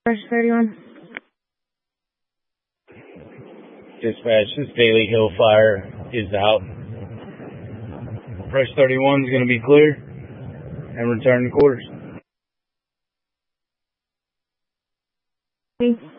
Approach 31. Dispatch, this Bailey Hill fire is out. Approach 31 is going to be clear and return to quarters. Thanks.